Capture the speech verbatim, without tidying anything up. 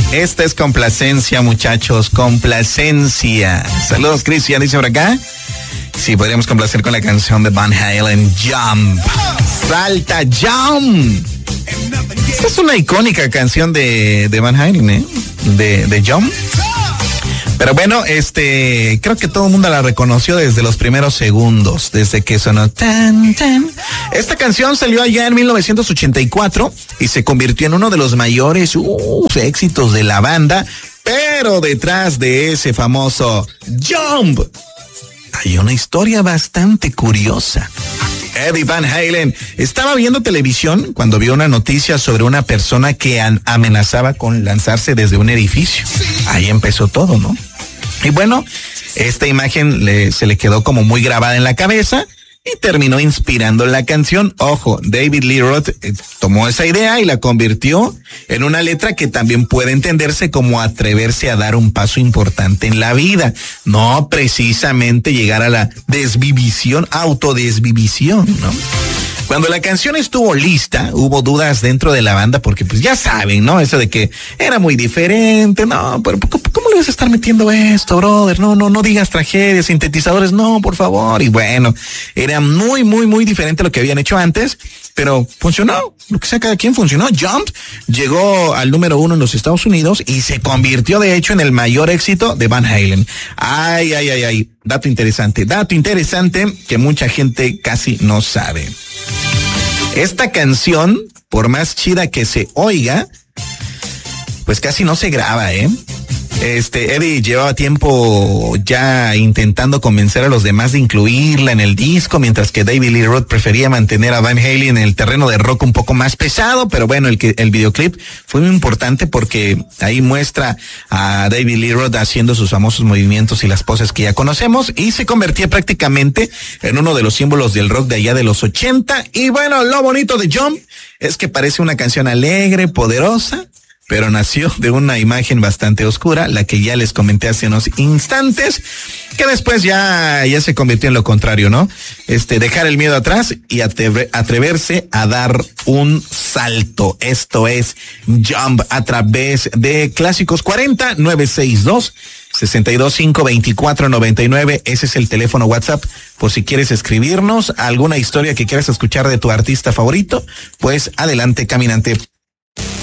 Esta es complacencia, muchachos, complacencia. Saludos, Cristian, dice por acá. Sí, podríamos complacer con la canción de Van Halen, Jump. Salta, Jump. Esta es una icónica canción de, de Van Halen, ¿eh? De, de Jump. Pero bueno, este, creo que todo el mundo la reconoció desde los primeros segundos, desde que sonó tan, tan. Esta canción salió allá en mil novecientos ochenta y cuatro y se convirtió en uno de los mayores uh, éxitos de la banda, pero detrás de ese famoso Jump hay una historia bastante curiosa. Eddie Van Halen estaba viendo televisión cuando vio una noticia sobre una persona que amenazaba con lanzarse desde un edificio. Ahí empezó todo, ¿no? Y bueno, esta imagen le, se le quedó como muy grabada en la cabeza y terminó inspirando la canción. Ojo, David Lee Roth eh, tomó esa idea y la convirtió en una letra que también puede entenderse como atreverse a dar un paso importante en la vida. No precisamente llegar a la desvivisión, autodesvivisión, ¿no? Cuando la canción estuvo lista, hubo dudas dentro de la banda porque pues ya saben, ¿no? Eso de que era muy diferente, no, pero ¿cómo le vas a estar metiendo esto, brother? No, no, no digas tragedias, sintetizadores, no, por favor. Y bueno, era muy, muy, muy diferente a lo que habían hecho antes, pero funcionó, lo que sea cada quien funcionó. Jump llegó al número uno en los Estados Unidos y se convirtió de hecho en el mayor éxito de Van Halen. Ay, ay, ay, ay, dato interesante, dato interesante que mucha gente casi no sabe. Esta canción, por más chida que se oiga, pues casi no se graba, ¿eh? Este, Eddie llevaba tiempo ya intentando convencer a los demás de incluirla en el disco, mientras que David Lee Roth prefería mantener a Van Halen en el terreno de rock un poco más pesado, pero bueno, el que el videoclip fue muy importante porque ahí muestra a David Lee Roth haciendo sus famosos movimientos y las poses que ya conocemos y se convertía prácticamente en uno de los símbolos del rock de allá de los ochenta. Y bueno, lo bonito de Jump es que parece una canción alegre, poderosa, pero nació de una imagen bastante oscura, la que ya les comenté hace unos instantes, que después ya, ya se convirtió en lo contrario, ¿no? Este, dejar el miedo atrás y atrever, atreverse a dar un salto. Esto es Jump a través de Clásicos cuarenta, nueve seis dos, seis dos cinco, dos cuatro nueve nueve. Ese es el teléfono WhatsApp por si quieres escribirnos alguna historia que quieras escuchar de tu artista favorito. Pues adelante, caminante.